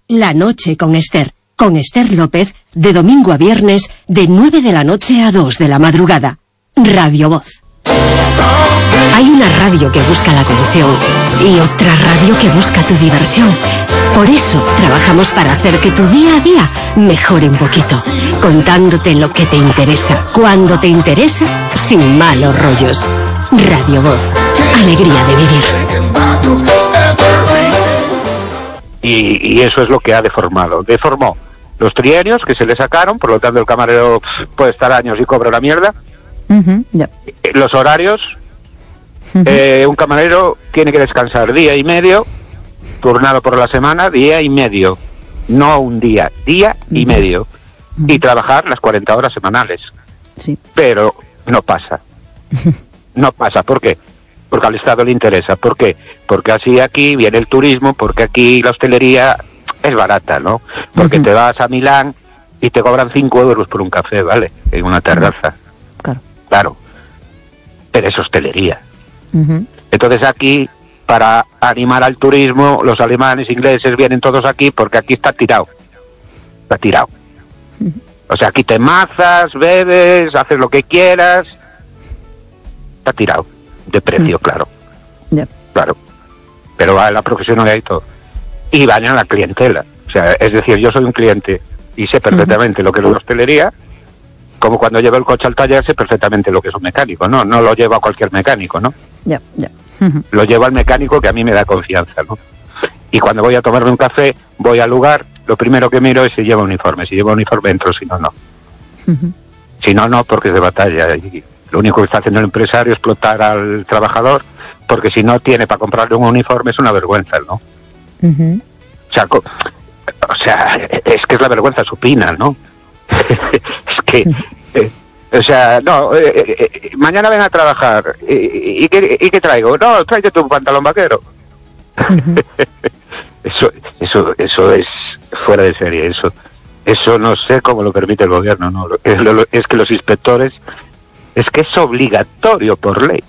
La noche con Esther. Con Esther López, de domingo a viernes, de 9 de la noche a 2 de la madrugada. Radio Voz. Hay una radio que busca la atención y otra radio que busca tu diversión. Por eso trabajamos para hacer que tu día a día mejore un poquito, contándote lo que te interesa, cuando te interesa, sin malos rollos. Radio Voz. Alegría de vivir. Y eso es lo que ha deformado. Deformó los trienios que se le sacaron, por lo tanto el camarero puede estar años y cobra la mierda. Los horarios, un camarero tiene que descansar día y medio, turnado por la semana, día y medio, no un día, día y medio, y trabajar las 40 horas semanales. Sí. Pero no pasa. No pasa, ¿por qué? Porque al Estado le interesa. ¿Por qué? Porque así aquí viene el turismo, porque aquí la hostelería es barata, ¿no? Porque te vas a Milán y te cobran 5 euros por un café, ¿vale? En una terraza. Claro. Pero es hostelería. Entonces aquí, para animar al turismo, los alemanes, ingleses, vienen todos aquí porque aquí está tirado. Está tirado. O sea, aquí te mazas, bebes, haces lo que quieras. Está tirado. De precio, claro. Claro. Pero va en la profesionalidad y todo. Y van en la clientela. O sea, es decir, yo soy un cliente y sé perfectamente lo que es la hostelería, como cuando llevo el coche al taller sé perfectamente lo que es un mecánico, ¿no? No lo llevo a cualquier mecánico, ¿no? Lo llevo al mecánico que a mí me da confianza, ¿no? Y cuando voy a tomarme un café, voy al lugar, lo primero que miro es si lleva uniforme. Si lleva uniforme entro, si no, no. Si no, no, porque es de batalla. Y lo único que está haciendo el empresario es explotar al trabajador, porque si no tiene para comprarle un uniforme es una vergüenza, ¿no? O sea, es que es la vergüenza supina, ¿no? Es que, o sea, no, mañana ven a trabajar, ¿y qué traigo? No, tráete tu pantalón vaquero. Eso es fuera de serie, eso no sé cómo lo permite el gobierno, ¿no? Es que los inspectores, es que es obligatorio por ley.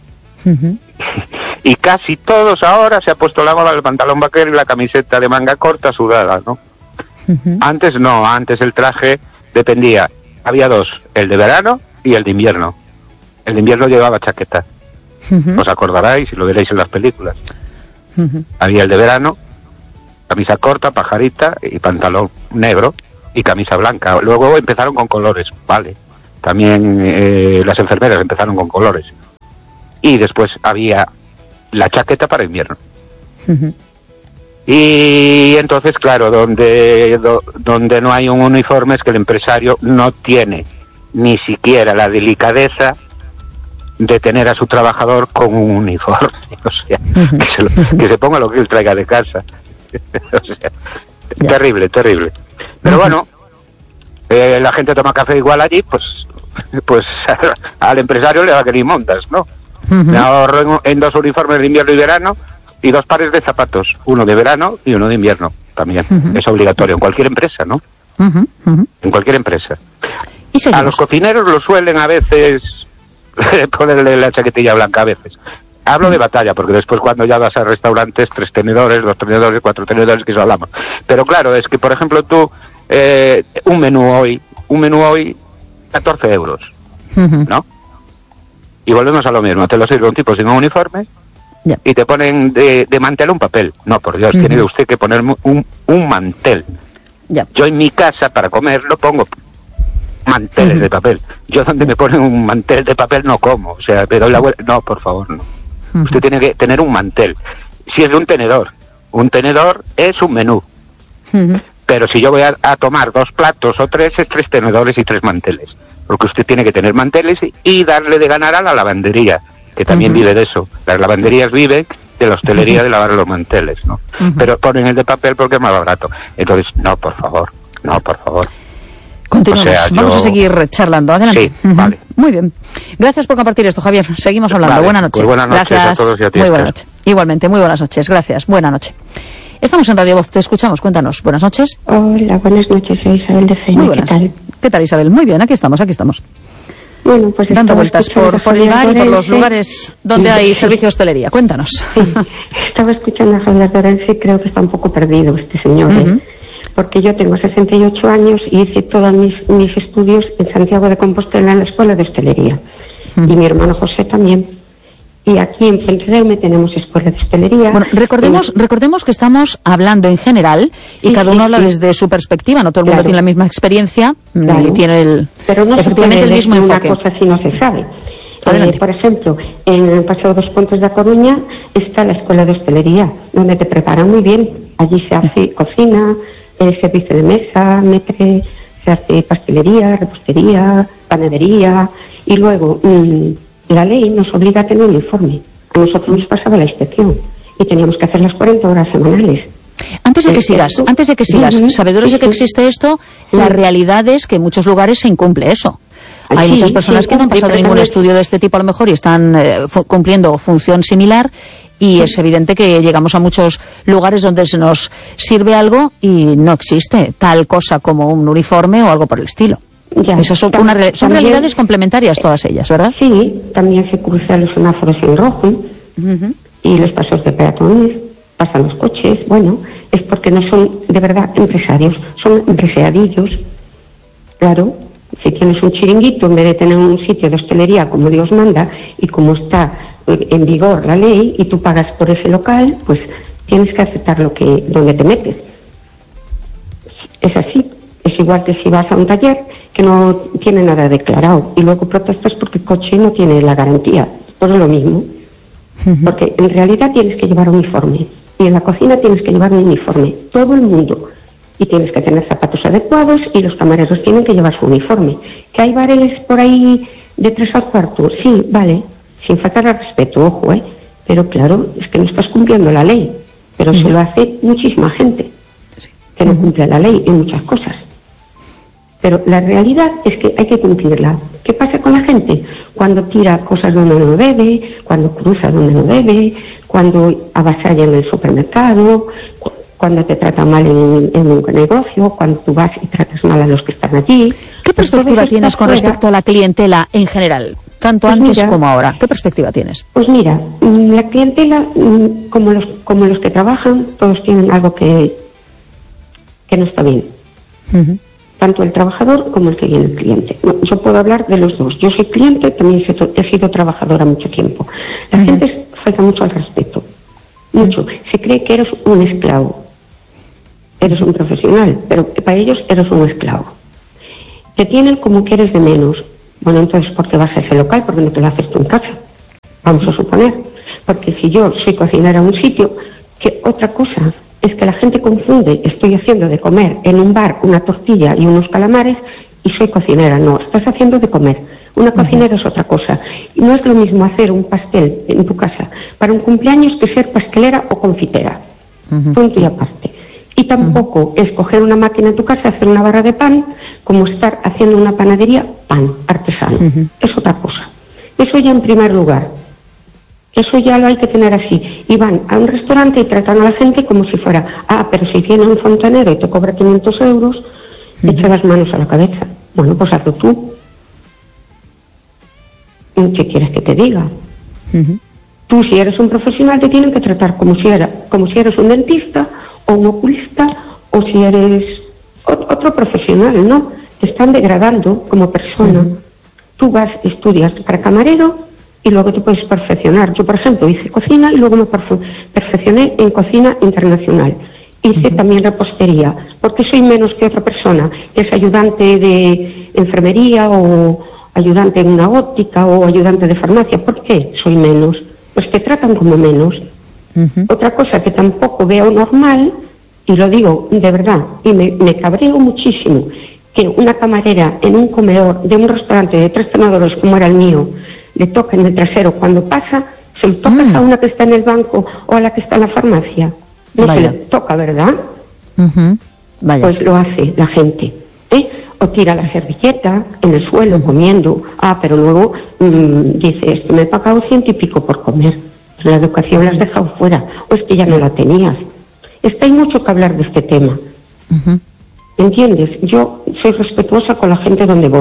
Y casi todos ahora se ha puesto la moda del pantalón vaquero y la camiseta de manga corta sudada, ¿no? Antes no, antes el traje dependía, había dos, el de verano y el de invierno. El de invierno llevaba chaqueta. Os acordaréis y lo veréis en las películas. Había el de verano, camisa corta, pajarita y pantalón negro y camisa blanca. Luego empezaron con colores, vale. También las enfermeras empezaron con colores. Y después había la chaqueta para invierno. Y entonces, claro, donde no hay un uniforme es que el empresario no tiene ni siquiera la delicadeza de tener a su trabajador con un uniforme. O sea, que se ponga lo que él traiga de casa. O sea, terrible, terrible. Pero bueno, la gente toma café igual allí, pues al empresario le va a querer montas, ¿no? Me ahorro en 2 uniformes de invierno y verano y 2 pares de zapatos, uno de verano y uno de invierno también. Es obligatorio en cualquier empresa, ¿no? En cualquier empresa. A los cocineros lo suelen a veces ponerle la chaquetilla blanca a veces. Hablo de batalla, porque después cuando ya vas a restaurantes, 3 tenedores, 2 tenedores, 4 tenedores, que eso hablamos. Pero claro, es que por ejemplo tú, un menú hoy, 14 euros, ¿no? Y volvemos a lo mismo, te lo sirve un tipo sin un uniforme y te ponen de mantel un papel. No, por Dios, tiene usted que ponerme un mantel. Yo en mi casa para comer no pongo manteles de papel. Yo donde me ponen un mantel de papel no como. O sea, me doy la vuelta. No, por favor, no. Usted tiene que tener un mantel. Si es de un tenedor es un menú. Pero si yo voy a tomar 2 platos o 3, es 3 tenedores y 3 manteles. Porque usted tiene que tener manteles y darle de ganar a la lavandería, que también vive de eso. Las lavanderías viven de la hostelería de lavar los manteles, ¿no? Pero ponen el de papel porque es más barato. Entonces, no, por favor. Continuamos, vamos a seguir charlando. Adelante. Sí, vale. Muy bien. Gracias por compartir esto, Javier. Seguimos hablando. Vale, buenas noches. Pues buenas noches. Gracias. A todos y a ti. Muy buenas noches. Igualmente, muy buenas noches. Gracias. Buenas noches. Estamos en Radio Voz, te escuchamos. Cuéntanos. Buenas noches. Hola, buenas noches. Soy Isabel de Jaén. Muy buenas. ¿Qué tal? ¿Qué tal, Isabel? Muy bien, aquí estamos. Bueno, pues dando vueltas por el bar y por los lugares donde hay servicio de hostelería. Cuéntanos. Sí, estaba escuchando a Javier de Orense y creo que está un poco perdido este señor, porque yo tengo 68 años y hice todos mis estudios en Santiago de Compostela en la Escuela de Hostelería. Y mi hermano José también. Y aquí en Fuentedelme tenemos escuela de hostelería. Bueno, recordemos que estamos hablando en general y cada uno habla desde su perspectiva. No todo el mundo tiene la misma experiencia y tiene pero no efectivamente el mismo enfoque. Una cosa si no se sabe. Por ejemplo, en el Paseo dos Pontes de A Coruña está la escuela de hostelería, donde te preparan muy bien. Allí se hace cocina, servicio de mesa, metre, se hace pastelería, repostería, panadería y luego... la ley nos obliga a tener un uniforme. A nosotros nos pasaba la inspección y teníamos que hacer las 40 horas semanales. Antes de que sigas, sabedores de que existe esto, la realidad es que en muchos lugares se incumple eso. Hay muchas personas que no han pasado ningún estudio de este tipo a lo mejor y están cumpliendo función similar y es evidente que llegamos a muchos lugares donde se nos sirve algo y no existe tal cosa como un uniforme o algo por el estilo. Ya, esas son realidades complementarias todas ellas, ¿verdad? Sí, también se cruzan los semáforos en rojo y los pasos de peatones, pasan los coches. Bueno, es porque no son de verdad empresarios, son empresariadillos. Claro, si tienes un chiringuito en vez de tener un sitio de hostelería como Dios manda y como está en vigor la ley y tú pagas por ese local, pues tienes que aceptar donde te metes. Es así. Es igual que si vas a un taller que no tiene nada declarado y luego protestas porque el coche no tiene la garantía. Pues es lo mismo. Porque en realidad tienes que llevar uniforme. Y en la cocina tienes que llevar un uniforme. Todo el mundo. Y tienes que tener zapatos adecuados y los camareros tienen que llevar su uniforme. ¿Que hay bares por ahí de 3 al cuarto? Sí, vale. Sin faltar al respeto, ojo, ¿eh? Pero claro, es que no estás cumpliendo la ley. Pero se lo hace muchísima gente. Que no cumple la ley en muchas cosas. Pero la realidad es que hay que cumplirla. ¿Qué pasa con la gente? Cuando tira cosas donde no debe, cuando cruza donde no debe, cuando avasalla en el supermercado, cuando te trata mal en un negocio, cuando tú vas y tratas mal a los que están allí. ¿Qué perspectiva tienes con respecto a la clientela en general? Tanto pues antes como ahora. ¿Qué perspectiva tienes? Pues mira, la clientela, como los que trabajan, todos tienen algo que no está bien. Tanto el trabajador como el que viene el cliente. Yo puedo hablar de los dos. Yo soy cliente, también he sido trabajadora mucho tiempo. La gente falta mucho al respeto. Mucho. Se cree que eres un esclavo. Eres un profesional, pero para ellos eres un esclavo. Te tienen como que eres de menos. Bueno, entonces, ¿por qué vas a ese local? Porque no te lo haces tú en casa. Vamos a suponer. Porque si yo soy cocinera en un sitio, que otra cosa... es que la gente confunde, estoy haciendo de comer en un bar una tortilla y unos calamares y soy cocinera. No, estás haciendo de comer. Una cocinera es otra cosa. Y no es lo mismo hacer un pastel en tu casa para un cumpleaños que ser pastelera o confitera. Punto y aparte. Y tampoco es coger una máquina en tu casa, hacer una barra de pan, como estar haciendo una panadería, pan artesano. Es otra cosa. Eso ya en primer lugar. Eso ya lo hay que tener así. Y van a un restaurante y tratan a la gente como si fuera, pero si tiene un fontanero y te cobra 500 euros, echa las manos a la cabeza. Bueno, pues hazlo tú. ¿Qué quieres que te diga? Tú, si eres un profesional, te tienen que tratar como si eres un dentista o un oculista o si eres otro profesional, ¿no? Te están degradando como persona. Tú vas, estudias para camarero y luego te puedes perfeccionar. Yo, por ejemplo, hice cocina y luego me perfeccioné en cocina internacional. Hice también repostería, porque soy menos que otra persona que es ayudante de enfermería o ayudante en una óptica o ayudante de farmacia. ¿Por qué soy menos? Pues te tratan como menos. Otra cosa que tampoco veo normal, y lo digo de verdad, y me cabreo muchísimo, que una camarera en un comedor de un restaurante de 3 cenadores como era el mío, le toca en el trasero cuando pasa, se le toca a una que está en el banco o a la que está en la farmacia. No se le toca, ¿verdad? Pues lo hace la gente. O tira la servilleta en el suelo comiendo. Pero luego dice, esto me he pagado 100 y pico por comer. Pues la educación la has dejado fuera. O es que ya no la tenías. Es que hay mucho que hablar de este tema. ¿Entiendes? Yo soy respetuosa con la gente donde voy.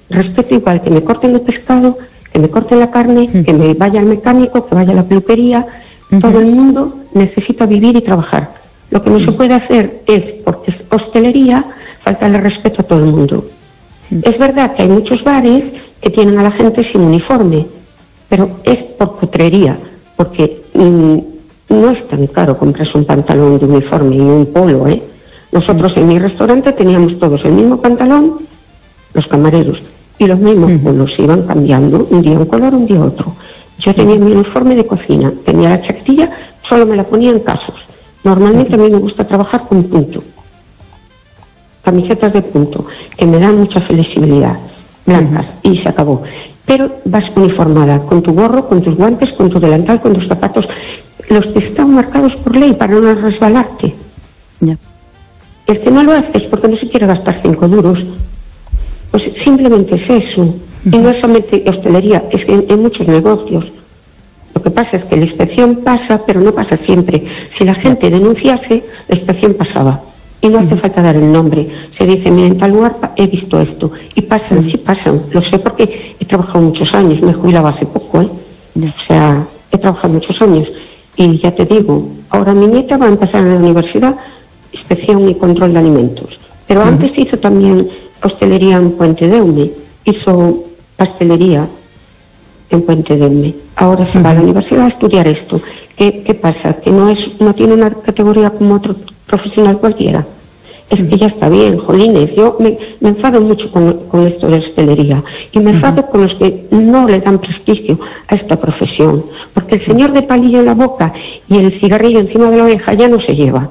Respeto igual que me corten el pescado, que me corten la carne, que me vaya al mecánico, que vaya a la peluquería. Todo el mundo necesita vivir y trabajar. Lo que no se puede hacer es, porque es hostelería, faltarle respeto a todo el mundo. Es verdad que hay muchos bares que tienen a la gente sin uniforme, pero es por cotrería, porque no es tan caro comprarse un pantalón de uniforme y un polo, ¿eh? Nosotros en mi restaurante teníamos todos el mismo pantalón, los camareros, y los mismos polos se iban cambiando, un día un color, un día otro. Yo tenía mi uniforme de cocina, tenía la chaquetilla, solo me la ponía en casos. Normalmente a mí me gusta trabajar con punto, camisetas de punto, que me dan mucha flexibilidad, blancas, y se acabó. Pero vas uniformada, con tu gorro, con tus guantes, con tu delantal, con tus zapatos, los que están marcados por ley para no resbalarte. Ya. El que no lo hace es porque no se quiere gastar 5 duros. Pues simplemente es eso. Y no es solamente hostelería, es que en muchos negocios. Lo que pasa es que la inspección pasa, pero no pasa siempre. Si la gente denunciase, la inspección pasaba. Y no hace falta dar el nombre. Se dice, mira, en tal lugar he visto esto. Y pasan, sí pasan. Lo sé porque he trabajado muchos años. Me he jubilado hace poco, ¿eh? O sea, he trabajado muchos años. Y ya te digo, ahora mi nieta va a empezar en la universidad inspección y control de alimentos. Pero antes hizo también hostelería en Puente de Eume. Hizo pastelería en Puente de Eume. Ahora se va a la universidad a estudiar esto. ¿Qué pasa? Que no tiene una categoría como otro profesional cualquiera. Es que ya está bien, jolines. Yo me enfado mucho con esto de hostelería. Y me enfado con los que no le dan prestigio a esta profesión. Porque el señor de palillo en la boca y el cigarrillo encima de la oreja ya no se lleva.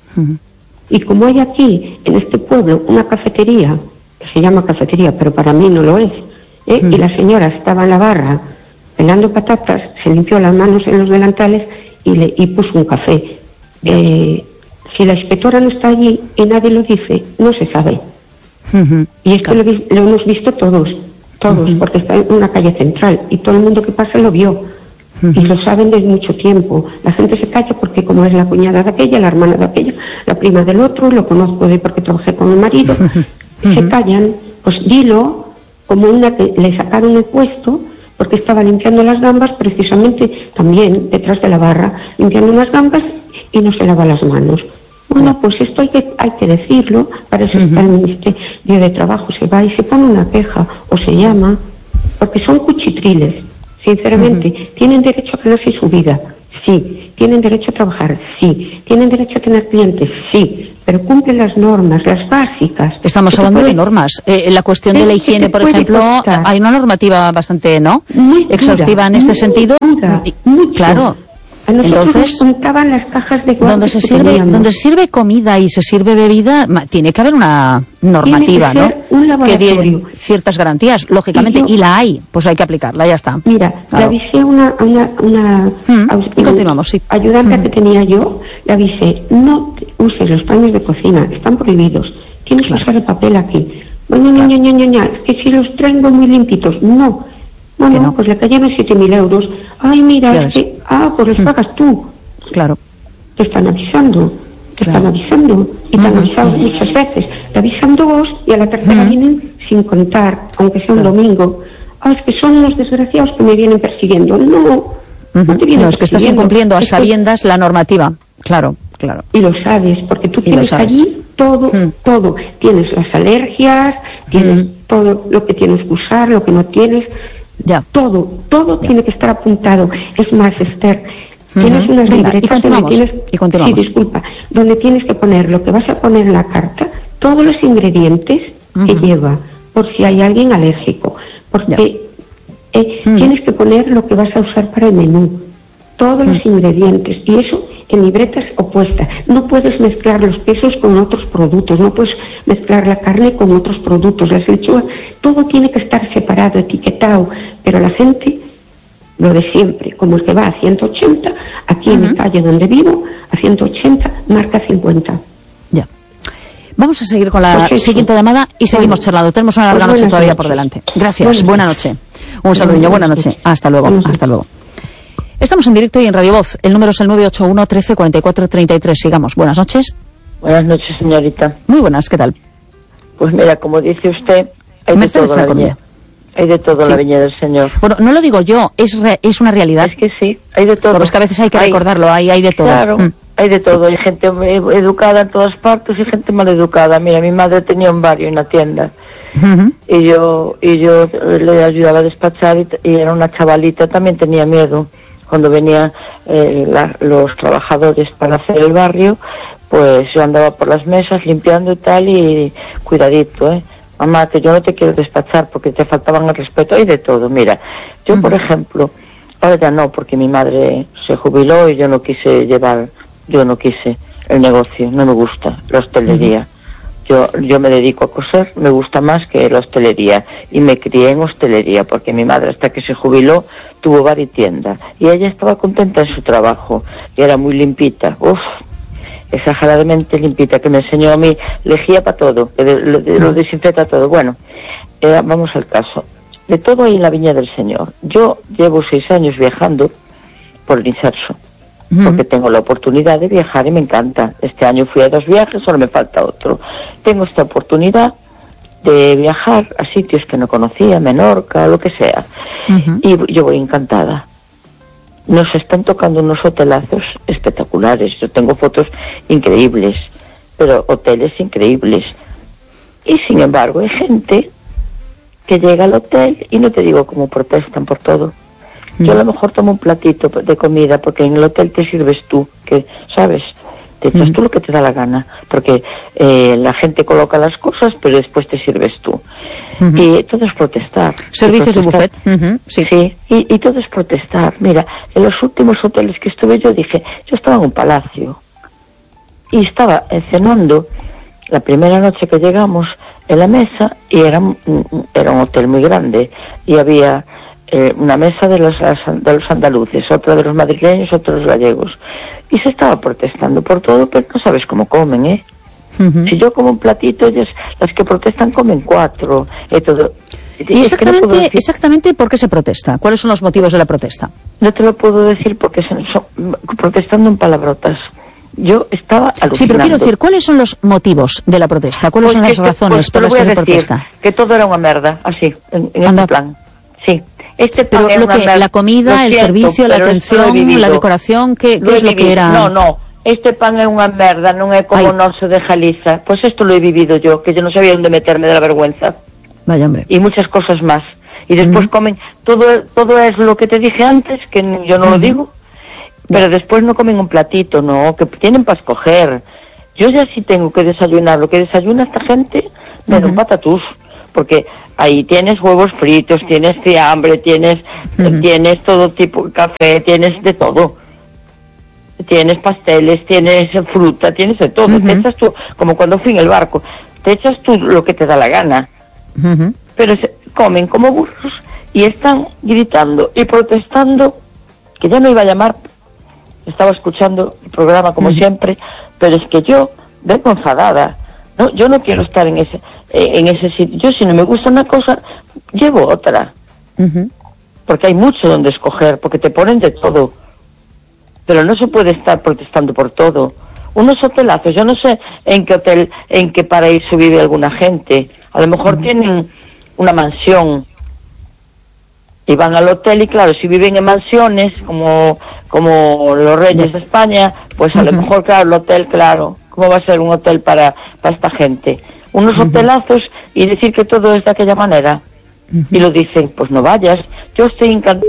Y como hay aquí, en este pueblo, una cafetería, que se llama cafetería, pero para mí no lo es, y la señora estaba en la barra pelando patatas, se limpió las manos en los delantales y puso un café. Si la inspectora no está allí y nadie lo dice, no se sabe. Y esto lo hemos visto todos, porque está en una calle central y todo el mundo que pasa lo vio. Y lo saben desde mucho tiempo. La gente se calla porque como es la cuñada de aquella, la hermana de aquella, la prima del otro, lo conozco porque trabajé con el marido, se callan. Pues dilo, como una que le sacaron el puesto porque estaba limpiando las gambas, precisamente también detrás de la barra, limpiando unas gambas y no se lava las manos. Bueno, pues esto hay que decirlo, para eso está el Ministerio de Trabajo, se va y se pone una queja o se llama, porque son cuchitriles. Sinceramente, ¿tienen derecho a ganarse su vida? Sí. ¿Tienen derecho a trabajar? Sí. ¿Tienen derecho a tener clientes? Sí. Pero cumplen las normas, las básicas. Estamos hablando de normas. La cuestión de la higiene, por ejemplo, hay una normativa bastante, ¿no? Muy exhaustiva en este sentido. Mucho. Claro. A nosotros entonces, nos contaban las cajas de donde se sirve comida y se sirve bebida, tiene que haber una normativa, ¿no? Que dé ciertas garantías, lógicamente, y la hay, pues hay que aplicarla, ya está. Mira, le avisé y continuamos, sí. Ayudante que tenía yo, le avisé, no uses los paños de cocina, están prohibidos, tienes que usar el papel aquí. Es que si los traigo muy limpitos, no. Bueno, pues le cayeron 7.000 euros. Ay, mira, es que, pues los pagas tú. Claro. Te están avisando. Y te han avisado muchas veces. Te avisan 2 y a la tercera vienen sin contar, aunque sea un domingo. Es que son los desgraciados que me vienen persiguiendo. No te vienen es que estás incumpliendo a sabiendas la normativa. Claro. Y lo sabes, porque tú tienes allí todo. Tienes las alergias, tienes todo lo que tienes que usar, lo que no tienes. Ya. Todo tiene que estar apuntado. Es más, Esther, tienes unas libretas donde tienes que poner lo que vas a poner en la carta, todos los ingredientes que lleva, por si hay alguien alérgico, porque tienes que poner lo que vas a usar para el menú, todos los ingredientes, y eso en libretas opuestas. No puedes mezclar los quesos con otros productos, no puedes mezclar la carne con otros productos, las lechugas, todo tiene que estar separado, etiquetado, pero la gente, lo de siempre, como el que va a 180, aquí en mi calle donde vivo, a 180, marca 50. Ya. Vamos a seguir con la siguiente llamada y seguimos charlando. Tenemos una larga noche todavía por delante. Gracias, buena noche. Un saludillo, buena noche. Hasta luego. Estamos en directo y en Radio Voz. El número es el 981 13 44 33. Sigamos. Buenas noches. Buenas noches, señorita. Muy buenas, ¿qué tal? Pues mira, como dice usted, Mercedes La Coruña. Hay de todo en la Viña del Señor. Bueno, no lo digo yo, es una realidad. Es que sí, hay de todo. Pero es que a veces hay que recordarlo, hay de todo. Claro, hay de todo. Hay gente educada en todas partes y gente mal educada. Mira, mi madre tenía un barrio en la tienda. Y yo le ayudaba a despachar y era una chavalita, también tenía miedo. Cuando venían los trabajadores para hacer el barrio, pues yo andaba por las mesas limpiando y tal, y cuidadito, mamá, que yo no te quiero despachar porque te faltaban el respeto. Hay de todo. Mira, yo por ejemplo, ahora ya no, porque mi madre se jubiló y yo no quise el negocio, no me gusta la hostelería. Yo me dedico a coser, me gusta más que la hostelería, y me crié en hostelería porque mi madre, hasta que se jubiló, tuvo bar y tienda, y ella estaba contenta en su trabajo y era muy limpita, exageradamente limpita, que me enseñó a mí lejía para todo, lo desinfecta todo. Bueno, vamos al caso. De todo hay en la Viña del Señor. Yo llevo 6 años viajando por el Inserso, porque tengo la oportunidad de viajar y me encanta. Este año fui a 2 viajes, solo me falta otro. Tengo esta oportunidad de viajar a sitios que no conocía, Menorca, lo que sea. Y yo voy encantada. Nos están tocando unos hotelazos espectaculares. Yo tengo fotos increíbles, pero hoteles increíbles. Y sin embargo hay gente que llega al hotel y no te digo cómo protestan por todo. Yo a lo mejor tomo un platito de comida porque en el hotel te sirves tú, que sabes, te echas tú lo que te da la gana, porque la gente coloca las cosas, pero después te sirves tú. Y todo es protestar. Servicios de buffet. Sí, y todo es protestar. Mira, en los últimos hoteles que estuve yo estaba en un palacio y estaba cenando la primera noche que llegamos en la mesa, y era un hotel muy grande y había una mesa de los andaluces, otra de los madrileños, otra de los gallegos, y se estaba protestando por todo, pero no sabes cómo comen, Si yo como un platito, ellas, las que protestan, comen 4, todo. ¿Y exactamente por qué se protesta? ¿Cuáles son los motivos de la protesta? No te lo puedo decir porque son protestando en palabrotas. Yo estaba alucinando. Sí, pero quiero decir, ¿cuáles son los motivos de la protesta? ¿Cuáles son las razones por las que se protesta? Que todo era una merda, así, en este plan. Sí. Pero la comida, el servicio, la atención, la decoración, ¿qué es lo que era? No, este pan es una merda, no es como Norso de Jaliza. Pues esto lo he vivido yo, que yo no sabía dónde meterme de la vergüenza. Vaya, hombre. Y muchas cosas más. Y después comen, todo es lo que te dije antes, que yo no lo digo, pero después no comen un platito, no, que tienen para escoger. Yo ya sí tengo que desayunar, lo que desayuna esta gente, pero patatús. Porque ahí tienes huevos fritos, tienes fiambre, tienes todo tipo de café, tienes de todo. Tienes pasteles, tienes fruta, tienes de todo. Te echas tú, como cuando fui en el barco, te echas tú lo que te da la gana. Pero comen como burros y están gritando y protestando, que ya me iba a llamar. Estaba escuchando el programa como siempre, pero es que yo vengo enfadada. No, yo no quiero estar en ese sitio. Yo, si no me gusta una cosa, llevo otra. Porque hay mucho donde escoger, porque te ponen de todo. Pero no se puede estar protestando por todo. Unos hotelazos, yo no sé en qué paraíso vive alguna gente. A lo mejor tienen una mansión y van al hotel, y claro, si viven en mansiones como los reyes de España, pues a lo mejor, claro, el hotel, claro, ¿cómo va a ser un hotel para esta gente? Unos hotelazos, y decir que todo es de aquella manera. Y lo dicen, pues no vayas. Yo estoy encantada.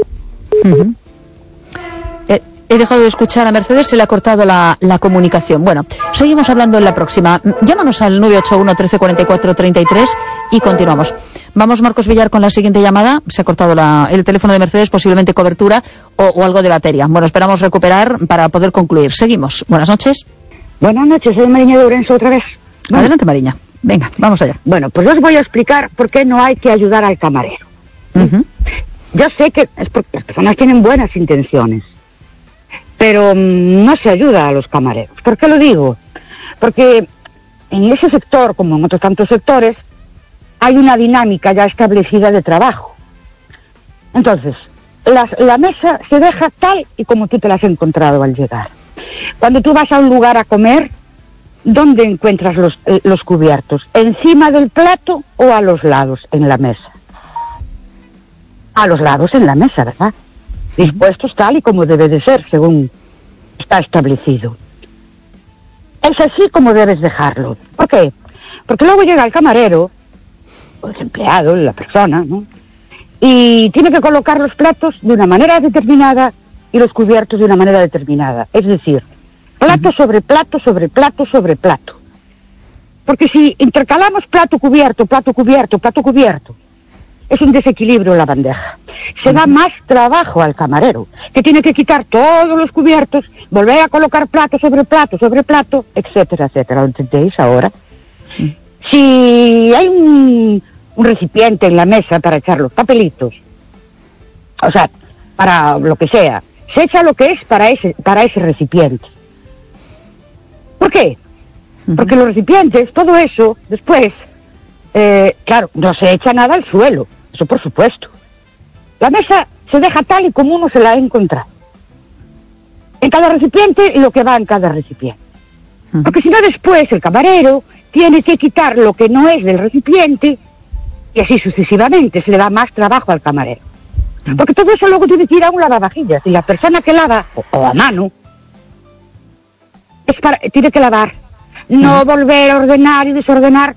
He dejado de escuchar a Mercedes, se le ha cortado la comunicación. Bueno, seguimos hablando en la próxima. Llámanos al 981 13 44 33 y continuamos. Vamos, Marcos Villar, con la siguiente llamada. Se ha cortado el teléfono de Mercedes, posiblemente cobertura o algo de batería. Bueno, esperamos recuperar para poder concluir. Seguimos. Buenas noches. Buenas noches, soy Mariña de Ourense otra vez. Bueno. Adelante, Mariña. Venga, vamos allá. Bueno, pues os voy a explicar por qué no hay que ayudar al camarero. Yo sé que es porque las personas tienen buenas intenciones, pero no se ayuda a los camareros. ¿Por qué lo digo? Porque en ese sector, como en otros tantos sectores, hay una dinámica ya establecida de trabajo. Entonces, la mesa se deja tal y como tú te la has encontrado al llegar. Cuando tú vas a un lugar a comer, ¿dónde encuentras los cubiertos? ¿Encima del plato o a los lados en la mesa? A los lados en la mesa, ¿verdad? Dispuestos tal y como debe de ser, según está establecido. Es así como debes dejarlo. ¿Por qué? Porque luego llega el camarero, o el empleado, la persona, ¿no? Y tiene que colocar los platos de una manera determinada y los cubiertos de una manera determinada. Es decir, plato sobre plato sobre plato sobre plato. Porque si intercalamos plato cubierto, plato cubierto, plato cubierto, es un desequilibrio en la bandeja. Se da más trabajo al camarero, que tiene que quitar todos los cubiertos, volver a colocar plato sobre plato sobre plato, etcétera, etcétera. ¿Lo entendéis ahora? Si hay un recipiente en la mesa para echar los papelitos, o sea, para lo que sea, se echa lo que es para ese recipiente. ¿Por qué? Porque los recipientes, todo eso, después, claro, no se echa nada al suelo, eso por supuesto. La mesa se deja tal y como uno se la ha encontrado. En cada recipiente, lo que va en cada recipiente. Porque si no, después el camarero tiene que quitar lo que no es del recipiente y así sucesivamente. Se le da más trabajo al camarero. Porque todo eso luego tiene que ir a un lavavajillas. Y la persona que lava, o a mano, tiene que lavar. No volver a ordenar y desordenar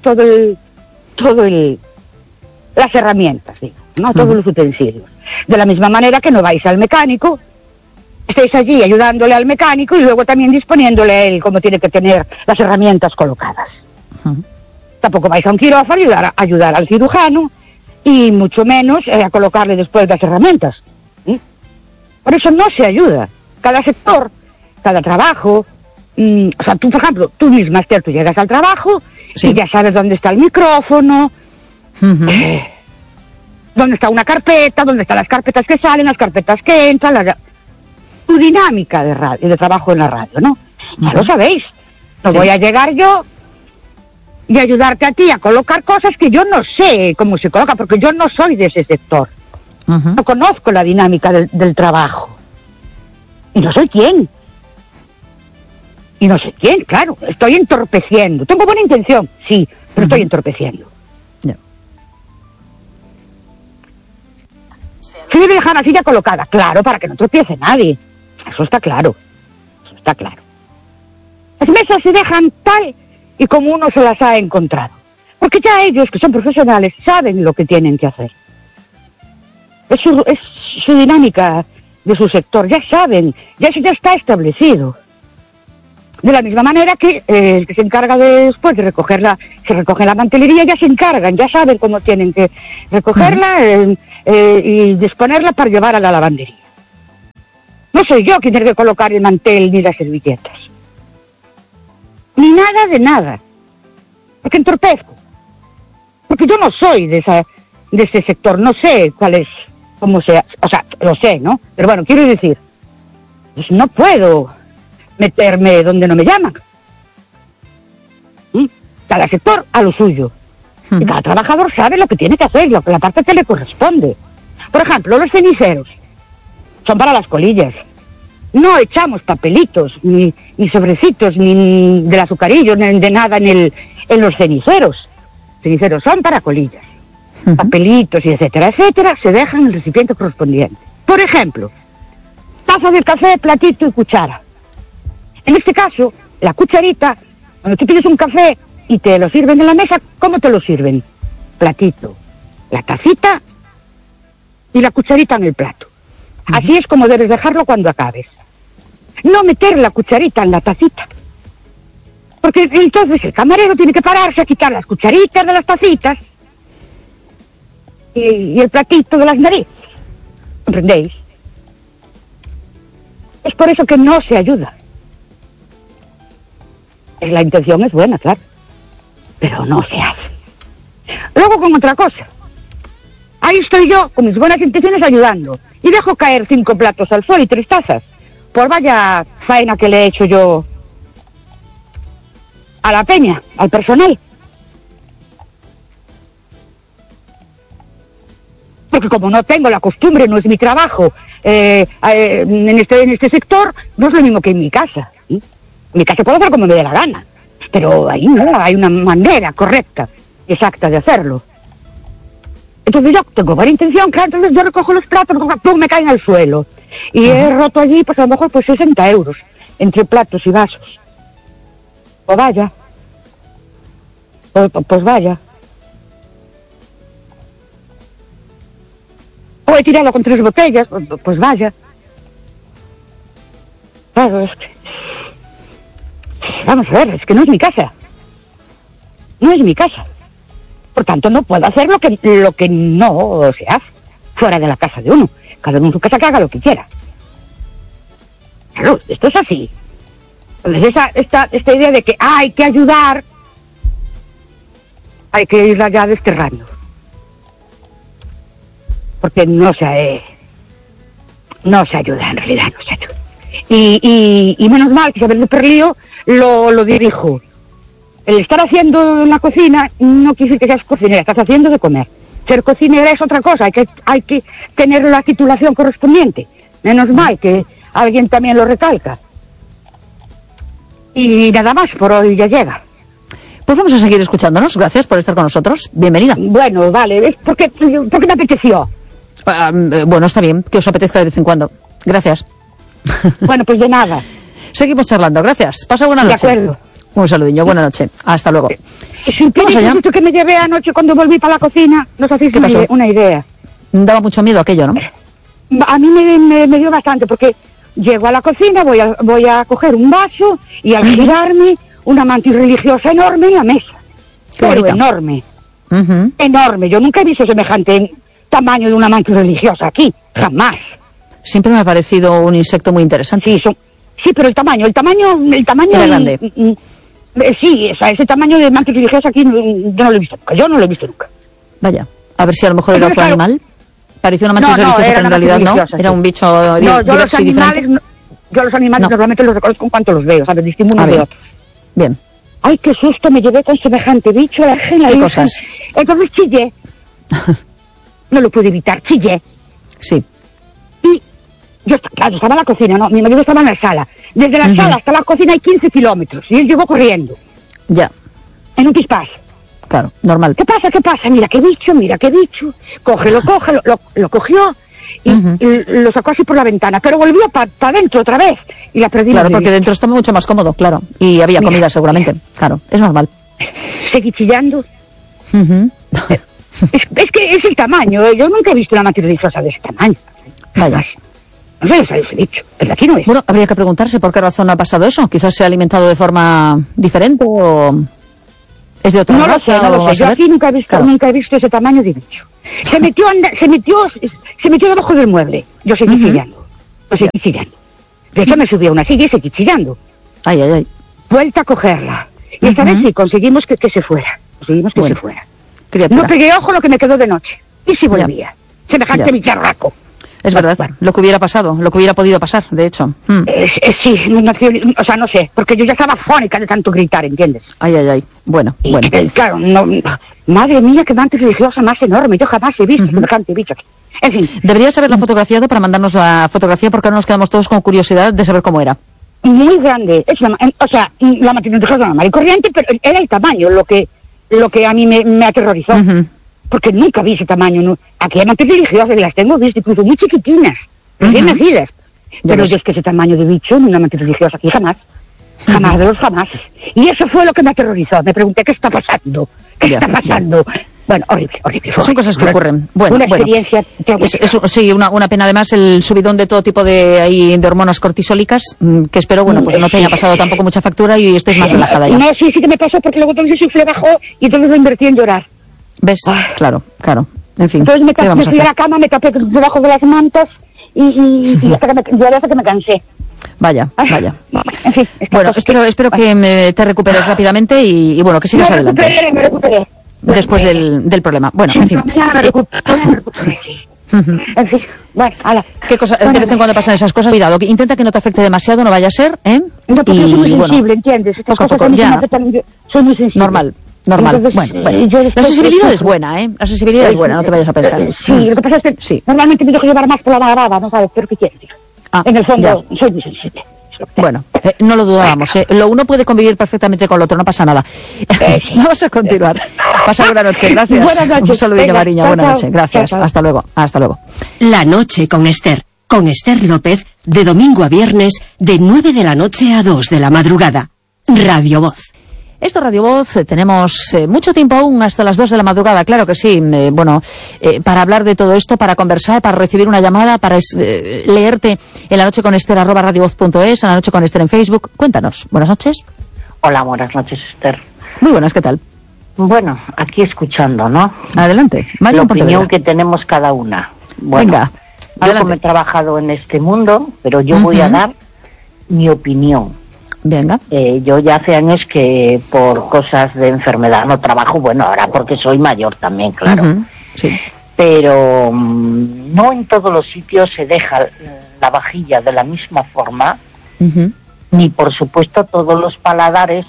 las herramientas, digo, ¿no? Todos los utensilios. De la misma manera que no vais al mecánico, estéis allí ayudándole al mecánico y luego también disponiéndole a él cómo tiene que tener las herramientas colocadas. Tampoco vais a un quirófano a ayudar al cirujano y mucho menos a colocarle después las herramientas. Por eso no se ayuda. Cada sector, cada trabajo, o sea, tú, por ejemplo, tú misma, Esther, tú llegas al trabajo y ya sabes dónde está el micrófono, dónde está una carpeta, dónde están las carpetas que salen, las carpetas que entran, tu dinámica de trabajo en la radio, ¿no? Ya lo sabéis. No voy a llegar yo y ayudarte a ti a colocar cosas que yo no sé cómo se coloca, porque yo no soy de ese sector. No conozco la dinámica del trabajo. Y no soy quién. Y no sé quién, claro. Estoy entorpeciendo. Tengo buena intención, sí, pero estoy entorpeciendo. Se debe dejar la silla colocada, claro, para que no tropiece nadie. Eso está claro. Eso está claro. Las mesas se dejan tal y como uno se las ha encontrado. Porque ya ellos, que son profesionales, saben lo que tienen que hacer. Es su dinámica de su sector, ya saben, ya eso ya está establecido. De la misma manera que el que se encarga después de recogerla, se recoge la mantelería, ya se encargan, ya saben cómo tienen que recogerla y disponerla para llevar a la lavandería. No soy yo quien tiene que colocar el mantel ni las servilletas. Ni nada de nada. Porque entorpezco. Porque yo no soy de ese sector, no sé cuál es, cómo sea, o sea, lo sé, ¿no? Pero bueno, quiero decir, pues no puedo meterme donde no me llaman. Cada sector a lo suyo. Y cada trabajador sabe lo que tiene que hacer, la parte que le corresponde. Por ejemplo, los ceniceros son para las colillas. No echamos papelitos, ni sobrecitos, ni del azucarillo, ni de nada en los ceniceros. Ceniceros son para colillas. Papelitos y etcétera, etcétera, se dejan en el recipiente correspondiente. Por ejemplo, taza de café, platito y cuchara. En este caso, la cucharita, cuando tú pides un café y te lo sirven en la mesa, ¿cómo te lo sirven? Platito, la tacita y la cucharita en el plato. Así es como debes dejarlo cuando acabes. No meter la cucharita en la tacita. Porque entonces el camarero tiene que pararse a quitar las cucharitas de las tacitas y el platito de las narices. ¿Comprendéis? Es por eso que no se ayuda. La intención es buena, claro, pero no se hace. Luego con otra cosa. Ahí estoy yo, con mis buenas intenciones, ayudando. Y dejo caer 5 platos al suelo y 3 tazas. Por vaya faena que le he hecho yo a la peña, al personal. Porque como no tengo la costumbre, no es mi trabajo, en este sector, no es lo mismo que en mi casa. ¿Sí? En mi casa puedo hacer como me dé la gana. Pero ahí no, hay una manera correcta, exacta de hacerlo. Entonces yo tengo buena intención, claro, entonces yo recojo los platos, ¡pum!, me caen al suelo. Y he roto allí, pues a lo mejor, pues 60 euros, entre platos y vasos. Pues vaya. Pues vaya. O he tirado con 3 botellas, pues vaya. Claro, es que... Vamos a ver, es que no es mi casa. No es mi casa. Por tanto, no puedo hacer lo que no se hace fuera de la casa de uno. Cada uno en su casa que haga lo que quiera. Claro, esto es así. Entonces, esta idea de que hay que ayudar, hay que irla ya desterrando. Porque no se ayuda, en realidad no se ayuda. Y menos mal que Isabel de Perlío lo dirijo. El estar haciendo en la cocina no quiere decir que seas cocinera, estás haciendo de comer. Ser cocinera es otra cosa, hay que tener la titulación correspondiente. Menos mal que alguien también lo recalca. Y nada más, por hoy ya llega. Pues vamos a seguir escuchándonos. Gracias por estar con nosotros. Bienvenida. Bueno, vale, es porque me apeteció. Bueno, está bien, que os apetezca de vez en cuando. Gracias. Bueno, pues de nada. Seguimos charlando, gracias. Pasa buena noche. De acuerdo. Un saludillo, buena noche. Hasta luego. Vamos allá. Que me llevé anoche cuando volví para la cocina, nos hacéis una idea. Daba mucho miedo aquello, ¿no? A mí me dio bastante, porque llego a la cocina, voy a coger un vaso y al girarme, una mantis religiosa enorme en la mesa. Qué bonita. Enorme. Enorme. Yo nunca he visto semejante tamaño de una mantis religiosa aquí. Jamás. Siempre me ha parecido un insecto muy interesante. Sí, pero el tamaño era grande. Sí, ese tamaño de mantis religiosa aquí yo no lo he visto nunca. Yo no lo he visto nunca. Vaya, a ver si a lo mejor era otro animal. Parecía una mantis religiosa, pero en realidad no. Era un bicho diverso y diferente. Yo los animales normalmente los reconozco en cuanto los veo, ¿sabes? Distingo de otros. Bien. Ay, qué susto me llevé con semejante bicho. ¿Qué cosas? Entonces chillé. No lo pude evitar, chillé. Sí. Y yo estaba en la cocina, ¿no? Mi marido estaba en la sala. Desde la sala hasta la cocina hay 15 kilómetros. Y él llegó corriendo. Ya. En un pispás. Claro, normal. ¿Qué pasa? Mira qué bicho. Cógelo, lo cogió y lo sacó así por la ventana. Pero volvió para adentro otra vez. Y la perdí. Claro, porque dentro está mucho más cómodo, claro. Y había comida seguramente. Claro, es normal. Seguí chillando. Es que es el tamaño. Yo nunca he visto una mantis religiosa de ese tamaño. Vaya. No sé, los he dicho, pero aquí no es. Bueno, habría que preguntarse por qué razón ha pasado eso. Quizás se ha alimentado de forma diferente o es de otra raza. No lo sé. Yo aquí nunca he visto ese tamaño de bicho. Se metió debajo del mueble. Yo seguí chillando. De hecho me subí a una silla y seguí chillando. Ay. Vuelta a cogerla. Y esta vez sí, conseguimos que se fuera. Se fuera. Criatura. No pegué ojo lo que me quedó de noche. Y si volvía. Semejante bicharraco. Es verdad, lo que hubiera pasado, lo que hubiera podido pasar, de hecho. Sí, no sé, porque yo ya estaba fónica de tanto gritar, ¿entiendes? Ay, bueno. Claro, madre mía, qué mantis religiosa más enorme, yo jamás he visto semejante bicho aquí. En fin. Deberías haberla fotografiado para mandarnos la fotografía, porque ahora nos quedamos todos con curiosidad de saber cómo era. Muy grande, la mantis religiosa normal y corriente, pero era el tamaño lo que a mí me aterrorizó. Porque nunca vi ese tamaño. ¿No? Aquí hay mantis religiosas, las tengo vistas, incluso muy chiquitinas, recién nacidas. Pero yo es que ese tamaño de bicho en una mantis religiosa aquí jamás. Jamás de los jamás. Y eso fue lo que me aterrorizó. Me pregunté, ¿qué está pasando? ¿Qué está pasando? Bueno, horrible. Son cosas que ocurren. Bueno, una experiencia. Sí, una pena además el subidón de todo tipo de hormonas cortisólicas, que espero, pues no te haya pasado tampoco mucha factura y estés más relajada ya. No, sí que me pasó porque luego entonces el bajó y entonces lo invertí en llorar. ¿Ves? Claro. En fin. Entonces me fui a la cama, me tapé debajo de las mantas y hasta que me cansé. Vaya. En fin. Bueno, espero que te recuperes rápidamente y bueno, que sigas adelante. Me recuperé. Después del problema. Bueno, en fin. Me recuperé. En fin, bueno, ala. ¿Qué cosa? De vez en cuando pasan esas cosas. Cuidado, que intenta que no te afecte demasiado, no vaya a ser, ¿eh? No, porque soy muy sensible, ¿entiendes? Estas cosas a mí me afectan, soy muy sensible. Normal. Entonces, bueno. La sensibilidad es buena, ¿eh? La sensibilidad es buena, no te vayas a pensar. Sí, lo que pasa es que normalmente me dejo llevar más por la marada, ¿no sabes? Pero ¿qué quieres decir? En el fondo, soy muy sensible. Bueno, no lo dudábamos. Lo uno puede convivir perfectamente con lo otro, no pasa nada. Vamos a continuar. Pasa buena noche, gracias. Buenas noches. Un saludillo, Mariña, buena Chao, noche, gracias. chao. Hasta luego, hasta luego. La noche con Esther López, de domingo a viernes, de 9 de la noche a 2 de la madrugada. Radio Voz. Esto es Radio Voz, tenemos mucho tiempo aún hasta las 2 de la madrugada, claro que sí, para hablar de todo esto, para conversar, para recibir una llamada, para leerte en la noche con Esther @radiovoz.es, en la noche con Esther en Facebook. Cuéntanos, buenas noches. Hola, buenas noches, Esther. Muy buenas, ¿qué tal? Bueno, aquí escuchando, ¿no? Adelante. María, La un poquito opinión de- que tenemos cada una. Bueno, Venga, yo adelante. como he trabajado en este mundo, pero yo voy a dar mi opinión. Venga. Yo ya hace años que por cosas de enfermedad no trabajo, bueno, ahora porque soy mayor también, claro. Ujú, sí. Pero no en todos los sitios se deja la vajilla de la misma forma, Ujú. ni por supuesto todos los paladares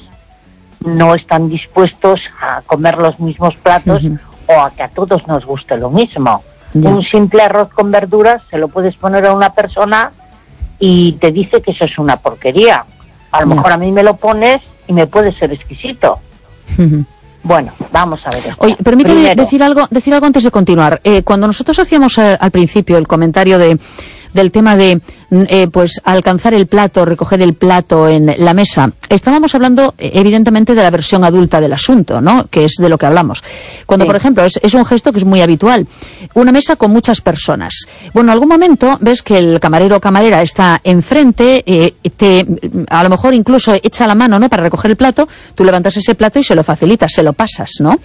no están dispuestos a comer los mismos platos Ujú. o a que a todos nos guste lo mismo. Ya. Un simple arroz con verduras se lo puedes poner a una persona y te dice que eso es una porquería. A lo Ya. mejor a mí me lo pones y me puede ser exquisito. Ujú. Bueno, vamos a ver esto. Oye, permíteme Primero, decir algo antes de continuar. Cuando nosotros hacíamos al principio el comentario del tema de pues alcanzar el plato, recoger el plato en la mesa, estábamos hablando evidentemente de la versión adulta del asunto, ¿no? Que es de lo que hablamos. Cuando, Sí. por ejemplo, es un gesto que es muy habitual. Una mesa con muchas personas. Bueno, en algún momento ves que el camarero o camarera está enfrente, a lo mejor incluso echa la mano, ¿no? Para recoger el plato, tú levantas ese plato y se lo facilitas, se lo pasas, ¿no?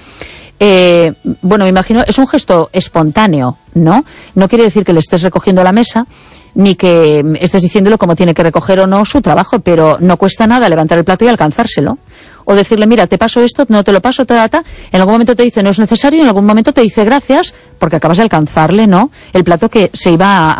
Bueno, me imagino, es un gesto espontáneo, ¿no? No quiere decir que le estés recogiendo la mesa, ni que estés diciéndole cómo tiene que recoger o no su trabajo, pero no cuesta nada levantar el plato y alcanzárselo. O decirle, mira, te paso esto, no te lo paso, en algún momento te dice no es necesario, en algún momento te dice gracias, porque acabas de alcanzarle, ¿no? El plato que se iba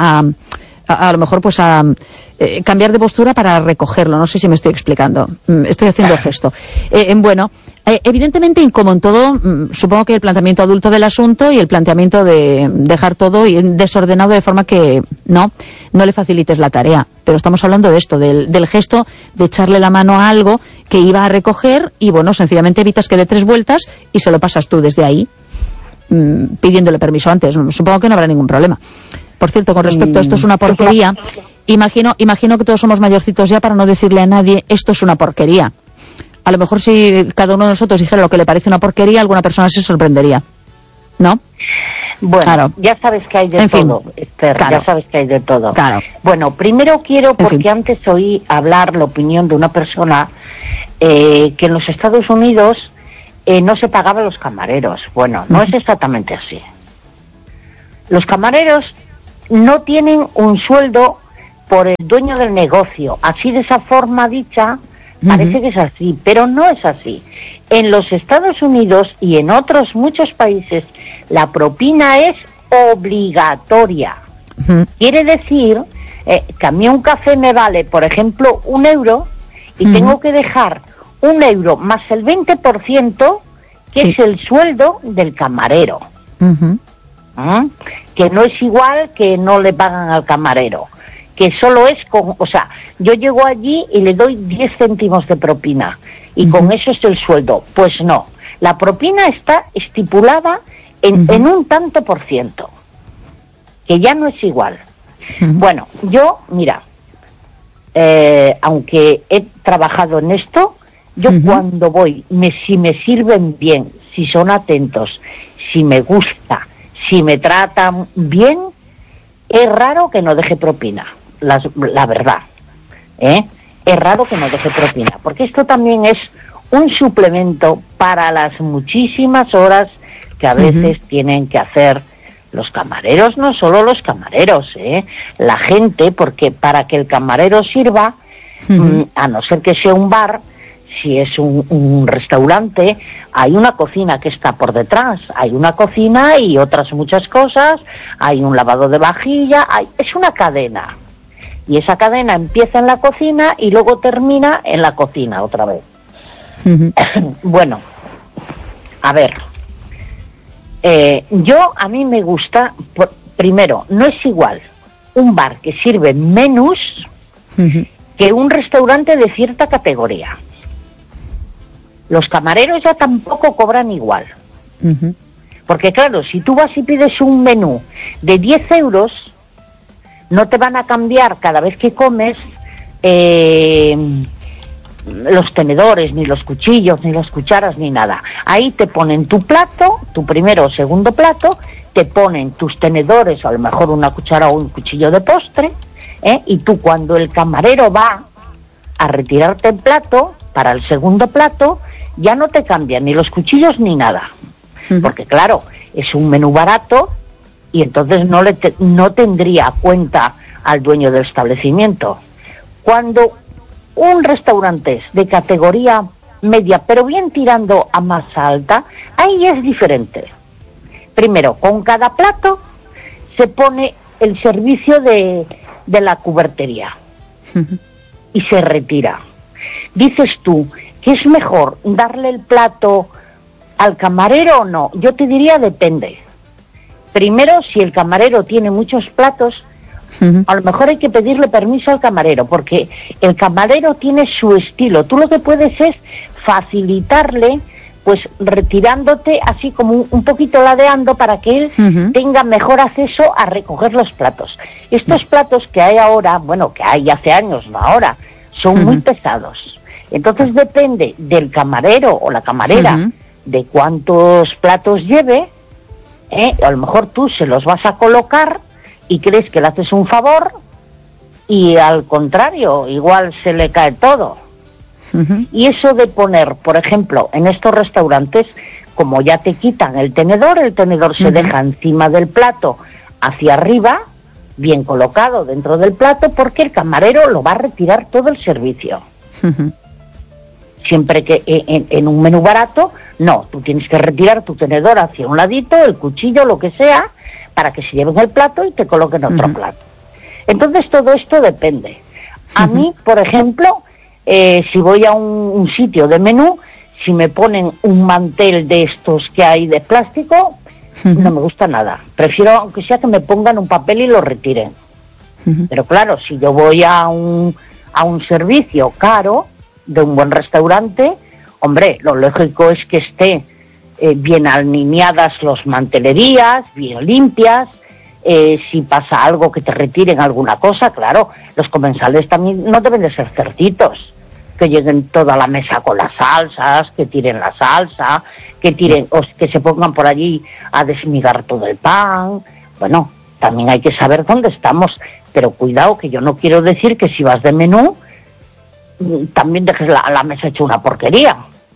a lo mejor pues a cambiar de postura para recogerlo. No sé si me estoy explicando. Estoy haciendo el gesto. Bueno, evidentemente, como en todo, supongo que el planteamiento adulto del asunto y el planteamiento de dejar todo desordenado de forma que no le facilites la tarea. Pero estamos hablando de esto, del gesto de echarle la mano a algo que iba a recoger y, bueno, sencillamente evitas que dé 3 vueltas y se lo pasas tú desde ahí, pidiéndole permiso antes. Supongo que no habrá ningún problema. Por cierto, con respecto a esto es una porquería, imagino que todos somos mayorcitos ya para no decirle a nadie esto es una porquería. A lo mejor si cada uno de nosotros dijera lo que le parece una porquería, alguna persona se sorprendería, ¿no? Bueno, Claro. ya sabes que hay de En fin, todo, Esther, claro. ya sabes que hay de todo. Claro. Bueno, primero quiero, fin. porque antes oí hablar la opinión de una persona que en los Estados Unidos no se pagaban los camareros. Bueno, no es exactamente así. Los camareros no tienen un sueldo por el dueño del negocio. Así, de esa forma dicha, parece que es así, pero no es así. En los Estados Unidos y en otros muchos países, la propina es obligatoria. Ujú. Quiere decir que a mí un café me vale, por ejemplo, €1 y tengo que dejar €1 más el 20%, que Sí. es el sueldo del camarero. Ujú. Que no es igual que no le pagan al camarero, que solo es o sea, yo llego allí y le doy 10 céntimos de propina y con eso es el sueldo. Pues no, la propina está estipulada en un tanto por ciento, que ya no es igual. Bueno, yo, mira, aunque he trabajado en esto, yo cuando voy, si me sirven bien, si son atentos, si me gusta, si me tratan bien, es raro que no deje propina, la verdad. Es raro que no deje propina, porque esto también es un suplemento para las muchísimas horas que a veces tienen que hacer los camareros, no solo los camareros, la gente, porque para que el camarero sirva, a no ser que sea un bar, si es un restaurante, hay una cocina que está por detrás, hay una cocina y otras muchas cosas, hay un lavado de vajilla, es una cadena. Y esa cadena empieza en la cocina y luego termina en la cocina otra vez. Bueno, a ver, a mí me gusta, primero, no es igual un bar que sirve menús que un restaurante de cierta categoría. Los camareros ya tampoco cobran igual. Porque claro, si tú vas y pides un menú de 10 euros, no te van a cambiar cada vez que comes los tenedores, ni los cuchillos, ni las cucharas, ni nada. Ahí te ponen tu plato, tu primero o segundo plato, te ponen tus tenedores, a lo mejor una cuchara o un cuchillo de postre, y tú cuando el camarero va a retirarte el plato, para el segundo plato, ya no te cambian ni los cuchillos ni nada. Porque claro, es un menú barato y entonces no tendría cuenta al dueño del establecimiento. Cuando un restaurante es de categoría media, pero bien tirando a más alta, ahí es diferente. Primero, con cada plato se pone el servicio de la cubertería y se retira. Dices tú que es mejor darle el plato al camarero o no. Yo te diría depende. Primero, si el camarero tiene muchos platos, a lo mejor hay que pedirle permiso al camarero, porque el camarero tiene su estilo. Tú lo que puedes es facilitarle, pues retirándote así como un poquito ladeando para que él tenga mejor acceso a recoger los platos. Estos platos que hay ahora, bueno, que hay hace años, no ahora, son muy pesados. Entonces depende del camarero o la camarera de cuántos platos lleve, a lo mejor tú se los vas a colocar y crees que le haces un favor y al contrario, igual se le cae todo. Y eso de poner, por ejemplo, en estos restaurantes, como ya te quitan el tenedor se deja encima del plato hacia arriba, bien colocado dentro del plato, porque el camarero lo va a retirar todo el servicio. Siempre que en un menú barato, no, tú tienes que retirar tu tenedor hacia un ladito, el cuchillo, lo que sea, para que se lleven el plato y te coloquen otro plato. Entonces todo esto depende. A mí, por ejemplo, si voy a un sitio de menú, si me ponen un mantel de estos que hay de plástico, no me gusta nada. Prefiero, aunque sea, que me pongan un papel y lo retiren. Pero claro, si yo voy a un servicio caro, de un buen restaurante, hombre, lo lógico es que esté bien alineadas las mantelerías, bien limpias. Si pasa algo, que te retiren alguna cosa, claro, los comensales también no deben de ser cerditos, que lleguen toda la mesa con las salsas, que tiren la salsa, que se pongan por allí a desmigar todo el pan. Bueno, también hay que saber dónde estamos, pero cuidado, que yo no quiero decir que si vas de menú también dejes la mesa hecha una porquería.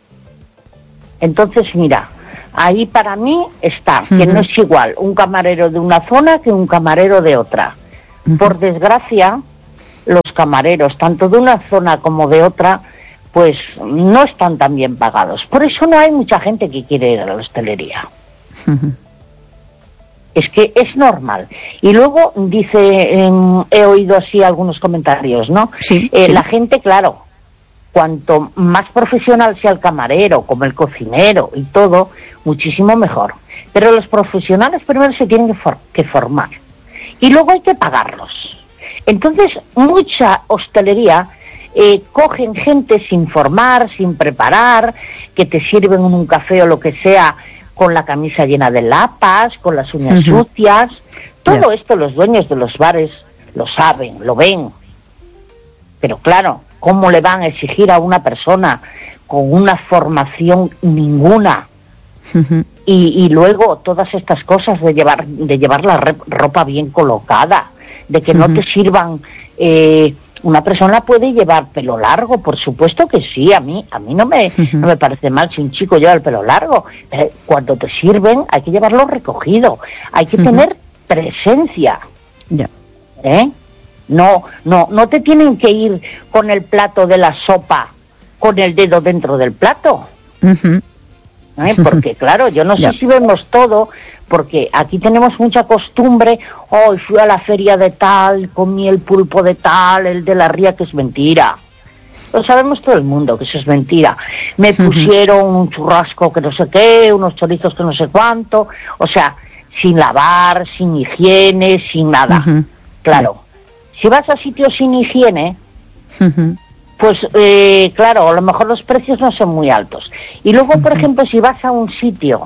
Entonces, mira, ahí para mí está que no es igual un camarero de una zona que un camarero de otra. Por desgracia, los camareros, tanto de una zona como de otra, pues no están tan bien pagados. Por eso no hay mucha gente que quiere ir a la hostelería. Es que es normal. Y luego dice, he oído así algunos comentarios, ¿no? Sí. La gente, claro, cuanto más profesional sea el camarero, como el cocinero y todo, muchísimo mejor. Pero los profesionales primero se tienen que formar. Y luego hay que pagarlos. Entonces, mucha hostelería cogen gente sin formar, sin preparar, que te sirven un café o lo que sea, con la camisa llena de lapas, con las uñas sucias. Todo esto los dueños de los bares lo saben, lo ven. Pero claro, ¿cómo le van a exigir a una persona con una formación ninguna? Y luego todas estas cosas de llevar la ropa bien colocada, de que no te sirvan... una persona puede llevar pelo largo, por supuesto que sí, a mí no me parece mal si un chico lleva el pelo largo, pero cuando te sirven hay que llevarlo recogido, hay que tener presencia. No te tienen que ir con el plato de la sopa, con el dedo dentro del plato. Porque claro, yo no sé si vemos todo, porque aquí tenemos mucha costumbre, hoy fui a la feria de tal, comí el pulpo de tal, el de la ría, que es mentira. Lo sabemos todo el mundo, que eso es mentira. Me pusieron un churrasco que no sé qué, unos chorizos que no sé cuánto, o sea, sin lavar, sin higiene, sin nada. Claro, si vas a sitios sin higiene, Pues claro, a lo mejor los precios no son muy altos. Y luego, por ejemplo, si vas a un sitio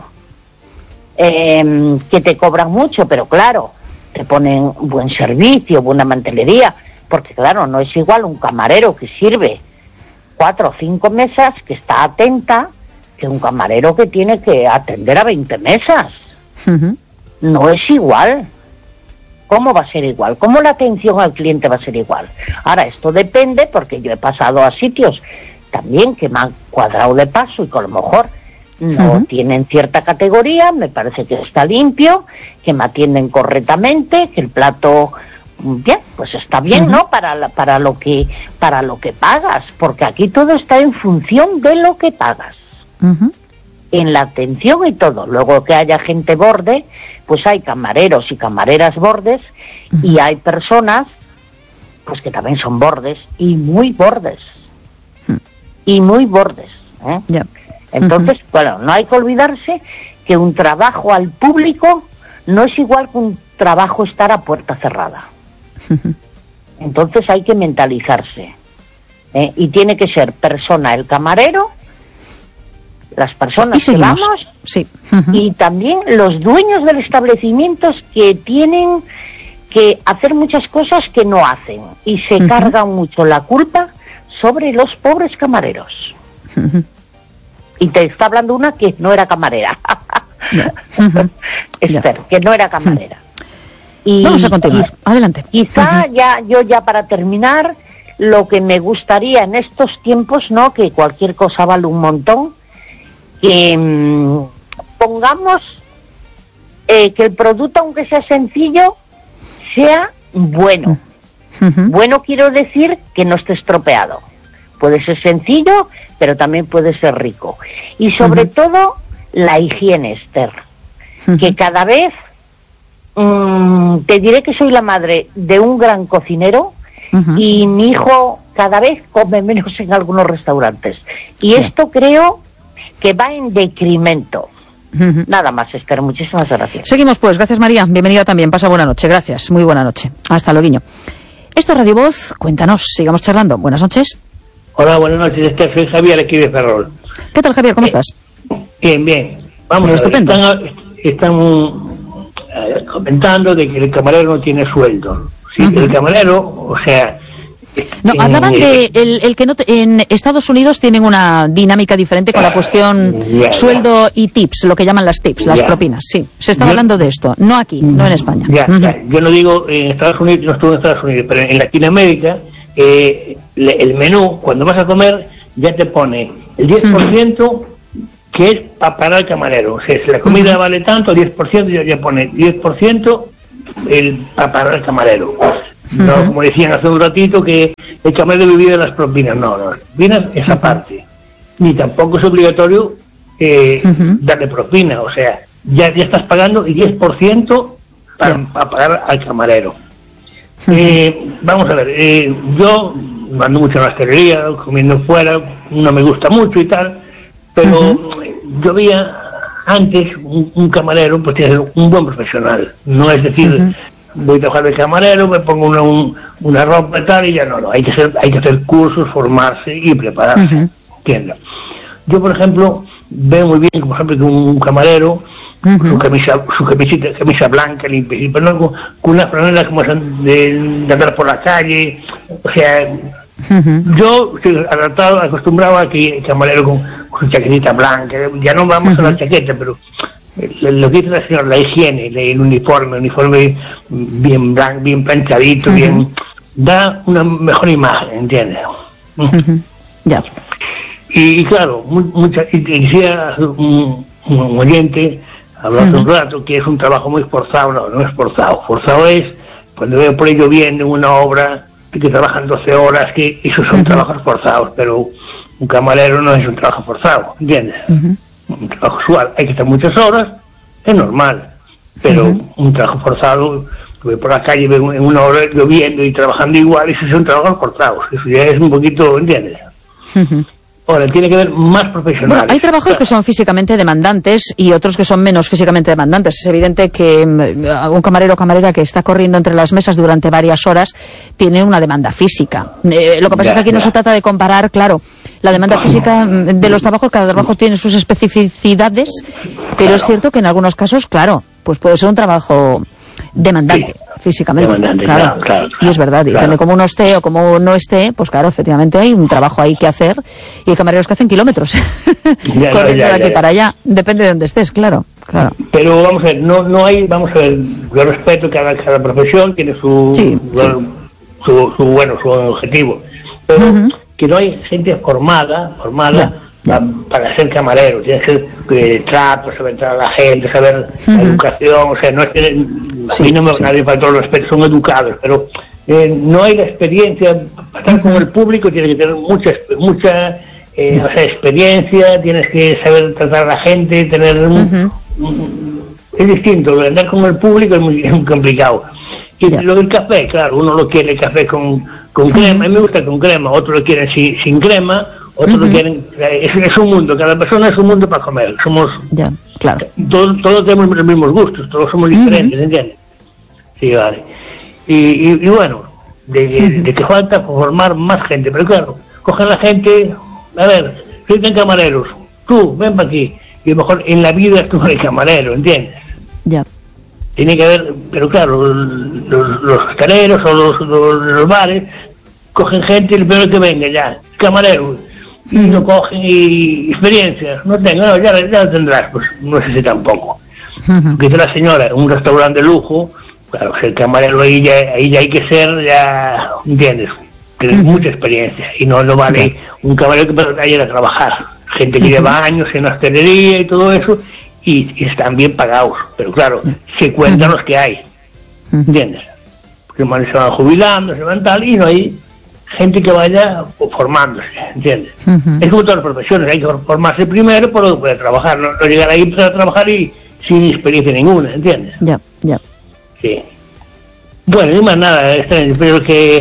que te cobran mucho, pero claro, te ponen buen servicio, buena mantelería, porque claro, no es igual un camarero que sirve 4 o 5 mesas, que está atenta, que un camarero que tiene que atender a 20 mesas. No es igual. ¿Cómo va a ser igual? ¿Cómo la atención al cliente va a ser igual? Ahora, esto depende, porque yo he pasado a sitios también que me han cuadrado de paso y que a lo mejor no tienen cierta categoría, me parece que está limpio, que me atienden correctamente, que el plato, bien, pues está bien, ¿no? Para lo que pagas, porque aquí todo está en función de lo que pagas. En la atención y todo. Luego que haya gente borde, pues hay camareros y camareras bordes, y hay personas pues que también son bordes, y muy bordes. Y muy bordes, ¿eh? Entonces, bueno, no hay que olvidarse que un trabajo al público no es igual que un trabajo estar a puerta cerrada. Entonces hay que mentalizarse, ¿eh? Y tiene que ser persona el camarero, las personas que vamos, y también los dueños del establecimiento, que tienen que hacer muchas cosas que no hacen, y se cargan mucho la culpa sobre los pobres camareros. Y te está hablando una que no era camarera. Esther, que no era camarera. Y vamos a continuar. Adelante. Quizá ya para terminar, lo que me gustaría en estos tiempos, ¿no? Que cualquier cosa vale un montón, que pongamos que el producto, aunque sea sencillo, sea bueno. Bueno, quiero decir que no esté estropeado. Puede ser sencillo, pero también puede ser rico. Y sobre todo, la higiene, Esther. Que cada vez, te diré que soy la madre de un gran cocinero, y mi hijo cada vez come menos en algunos restaurantes. Y esto creo que va en decremento. Nada más, Esther, muchísimas gracias. Seguimos pues, gracias María, bienvenida también, pasa buena noche, gracias, muy buena noche. Hasta luego. Esto es Radio Voz, cuéntanos, sigamos charlando. Buenas noches. Hola, buenas noches, Esther, soy Javier, aquí de Ferrol. ¿Qué tal, Javier, cómo estás? Bien. Vamos, estupendo. Están comentando de que el camarero no tiene sueldo. Sí, el camarero, o sea... No, hablaban de el que no en Estados Unidos tienen una dinámica diferente con la cuestión sueldo y tips, lo que llaman las tips, las propinas, sí. Se está hablando de esto, no aquí, no en España. Yo no digo en Estados Unidos, no estuve en Estados Unidos, pero en Latinoamérica, el menú, cuando vas a comer, ya te pone el 10% que es para pagar al camarero. O sea, si la comida vale tanto, 10% ya pone 10% para pagar al camarero. No, como decían hace un ratito, que el camarero vivía de las propinas. No, las propinas esa parte. Ni tampoco es obligatorio darle propina. O sea, ya estás pagando el 10% para pagar al camarero. Vamos a ver, yo ando mucho en la hostelería, comiendo fuera, no me gusta mucho y tal, pero yo veía antes un camarero, pues tiene que ser un buen profesional. No es decir... voy a trabajar de camarero, me pongo una ropa y tal, y ya no, hay que hacer cursos, formarse y prepararse, ¿entiendes? Yo, por ejemplo, veo muy bien, por ejemplo, que un camarero, su camisa blanca, limpia, pero no con unas franelas como de andar por la calle, o sea, yo estoy acostumbrado a que el camarero con su chaquetita blanca, ya no vamos a la chaqueta, pero... lo que dice la señora, la higiene, el uniforme bien blanco, bien planchadito, bien, da una mejor imagen, ¿entiendes? Ya. Y claro, decía un oyente, habló hace un rato, que es un trabajo muy esforzado. No es esforzado. Forzado es cuando veo por ahí lloviendo en una obra que trabajan 12 horas, que esos son trabajos forzados, pero un camarero no es un trabajo forzado, ¿entiendes? Un trabajo usual, hay que estar muchas horas, es normal, pero un trabajo forzado, que voy por la calle veo en una hora lloviendo y trabajando igual, esos son trabajos forzados, eso ya es un poquito, ¿entiendes? Ahora, tiene que haber más profesionales. Bueno, hay trabajos que son físicamente demandantes y otros que son menos físicamente demandantes. Es evidente que un camarero o camarera que está corriendo entre las mesas durante varias horas tiene una demanda física. Lo que pasa es que aquí no se trata de comparar, claro, la demanda física de los trabajos. Cada trabajo tiene sus especificidades, pero es cierto que en algunos casos, claro, pues puede ser un trabajo demandante, físicamente, claro. Y es verdad, depende como uno esté o como no esté, pues claro, efectivamente hay un trabajo ahí que hacer, y hay camareros que hacen kilómetros corriendo de aquí para allá, depende de donde estés, claro. Pero vamos a ver, no hay, vamos a ver, yo respeto que cada profesión tiene su objetivo, pero que no hay gente formada para ser camarero. Tienes que trato, saber tratar a la gente, saber la educación, o sea, no es que a mí no me nadie para todos los respetos, son educados, pero no hay la experiencia para estar con el público. Tienes que tener mucha experiencia, tienes que saber tratar a la gente, tener es distinto, andar con el público es muy complicado. Y lo del café, claro, uno lo quiere el café con crema, a mí me gusta con crema, otros lo quieren sin crema, otros lo quieren, es un mundo, cada persona es un mundo para comer, somos, todos tenemos los mismos gustos, todos somos diferentes, ¿entiendes? Sí, vale. Y bueno, de que falta formar más gente, pero claro, cogen la gente, a ver, soy camareros, tú, ven para aquí, y a lo mejor en la vida tú eres camarero, ¿entiendes? Tiene que haber, pero claro, los hosteleros o los bares cogen gente y el primero que venga ya, camarero, y lo cogen y experiencia, no tengo, ya lo tendrás, pues no sé si tampoco. Porque dice la señora, un restaurante de lujo, claro, el camarero ahí ya hay que ser, ya, ¿entiendes? Tienes mucha experiencia y no vale un camarero que vaya a ir a trabajar. Gente que lleva años en hostelería y todo eso, y están bien pagados, pero claro, se cuentan los que hay, ¿entiendes? Porque se van jubilando, se van tal, y no hay gente que vaya formándose, ¿entiendes? Es como todas las profesiones, hay que formarse primero para poder trabajar, no llegar ahí para trabajar y sin experiencia ninguna, ¿entiendes? Sí. Bueno, y más nada, espero que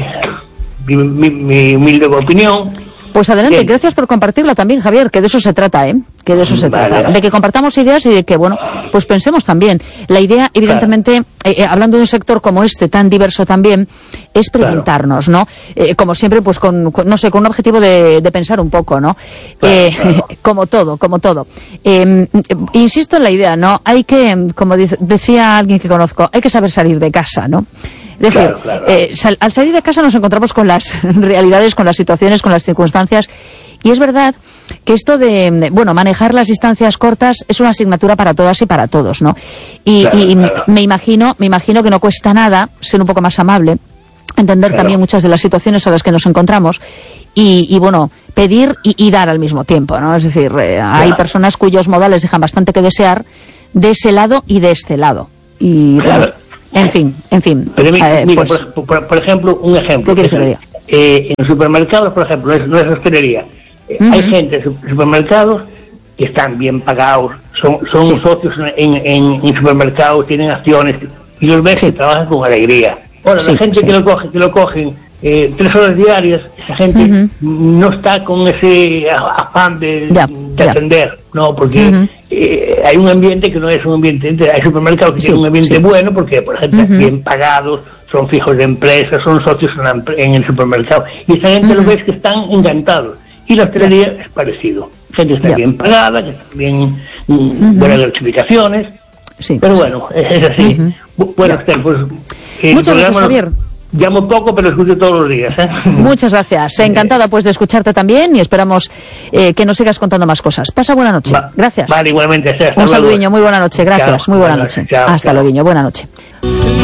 mi humilde opinión. Pues adelante, gracias por compartirla también, Javier, que de eso se trata, que de eso se trata, de que compartamos ideas y de que, bueno, pues pensemos también. La idea, evidentemente, hablando de un sector como este, tan diverso también, es preguntarnos, ¿no? Como siempre, pues con un objetivo de pensar un poco, ¿no? Como todo. Insisto en la idea, ¿no? Hay que, como decía alguien que conozco, hay que saber salir de casa, ¿no? Es decir, al salir de casa nos encontramos con las realidades, con las situaciones, con las circunstancias, y es verdad que esto de manejar las distancias cortas es una asignatura para todas y para todos, ¿no? Y me imagino que no cuesta nada ser un poco más amable, entender también muchas de las situaciones a las que nos encontramos y pedir y dar al mismo tiempo, ¿no? Es decir, hay personas cuyos modales dejan bastante que desear de ese lado y de este lado. Y en fin. Pero mira, por ejemplo, un ejemplo. ¿Qué quieres que le diga? En supermercados, por ejemplo, no es hostelería. Hay gente en supermercados que están bien pagados, son socios en supermercados, tienen acciones, y los ves que trabajan con alegría. Ahora, la gente que lo cogen 3 horas diarias, esa gente no está con ese afán de atender, no, porque hay un ambiente que no es un ambiente, hay supermercados que tienen un ambiente bueno, porque por ejemplo están bien pagados, son fijos de empresa, son socios en el supermercado, y esa gente lo ves que están encantados, y la hostelería es parecido, gente está bien pagada, que están bien buenas gratificaciones, pero bueno, es así. Bueno, Esther, pues muchas gracias, Javier. Llamo poco, pero escucho todos los días, Muchas gracias. Encantada pues de escucharte también y esperamos que nos sigas contando más cosas. Pasa buena noche. Gracias. Vale, igualmente. Un saludiño, muy buena noche. Gracias, muy buena noche. Hasta luego, buena noche.